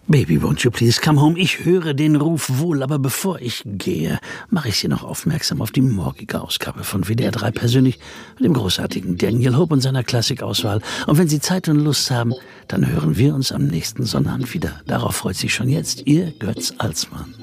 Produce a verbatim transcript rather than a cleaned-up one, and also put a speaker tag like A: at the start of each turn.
A: Baby, won't you please come home? Ich höre den Ruf wohl, aber bevor ich gehe, mache ich Sie noch aufmerksam auf die morgige Ausgabe von W D R drei persönlich mit dem großartigen Daniel Hope und seiner Klassikauswahl. Und wenn Sie Zeit und Lust haben, dann hören wir uns am nächsten Sonnabend wieder. Darauf freut sich schon jetzt Ihr Götz Alsmann.